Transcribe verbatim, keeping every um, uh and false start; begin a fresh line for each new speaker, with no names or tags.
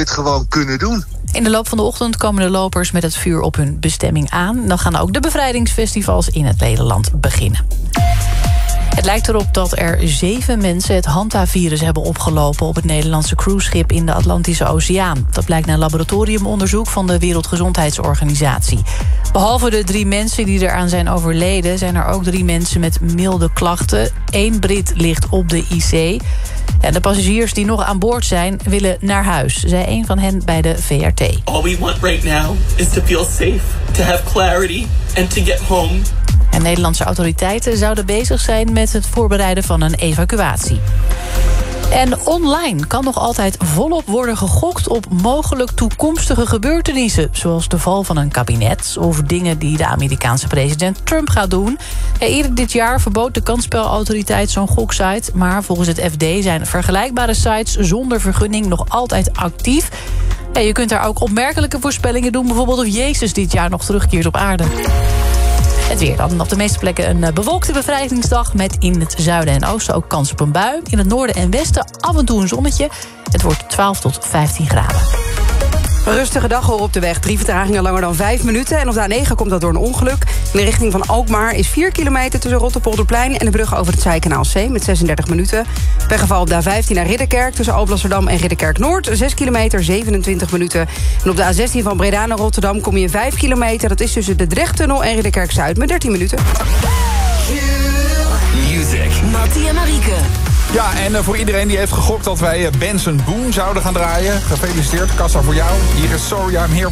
dit gewoon kunnen doen.
In de loop van de ochtend komen de lopers met het vuur op hun bestemming aan. Dan gaan ook de bevrijdingsfestivals in het hele land beginnen. Het lijkt erop dat er zeven mensen het Hanta-virus hebben opgelopen op het Nederlandse cruiseschip in de Atlantische Oceaan. Dat blijkt na laboratoriumonderzoek van de Wereldgezondheidsorganisatie. Behalve de drie mensen die eraan zijn overleden, zijn er ook drie mensen met milde klachten. Eén Brit ligt op de I C. En de passagiers die nog aan boord zijn, willen naar huis, zei een van hen bij de V R T.
All we want right now is to feel safe, to have clarity and to get home.
En Nederlandse autoriteiten zouden bezig zijn met het voorbereiden van een evacuatie. En online kan nog altijd volop worden gegokt op mogelijk toekomstige gebeurtenissen, zoals de val van een kabinet of dingen die de Amerikaanse president Trump gaat doen. Eerder dit jaar verbood de kansspelautoriteit zo'n goksite, maar volgens het F D zijn vergelijkbare sites zonder vergunning nog altijd actief. Ja, je kunt daar ook opmerkelijke voorspellingen doen, bijvoorbeeld of Jezus dit jaar nog terugkeert op aarde. Het weer dan. Op de meeste plekken een bewolkte bevrijdingsdag met in het zuiden en oosten ook kans op een bui. In het noorden en westen af en toe een zonnetje. Het wordt twaalf tot vijftien graden.
Een rustige dag hoor op de weg. Drie vertragingen langer dan vijf minuten. En op de A negen komt dat door een ongeluk. In de richting van Alkmaar is vier kilometer tussen Rotterpolderplein en de brug over het Zijkanaal C met zesendertig minuten. Weggeval op de A vijftien naar Ridderkerk tussen Alblasserdam en Ridderkerk Noord. zes kilometer, zevenentwintig minuten. En op de A zestien van Breda naar Rotterdam kom je in vijf kilometer. Dat is tussen de Drechttunnel en Ridderkerk Zuid met dertien minuten.
Music.
Mattie en Marieke.
Ja, en uh, voor iedereen die heeft gegokt dat wij uh, Benson Boone zouden gaan draaien. Gefeliciteerd, kassa voor jou. Hier is Sorry I'm Here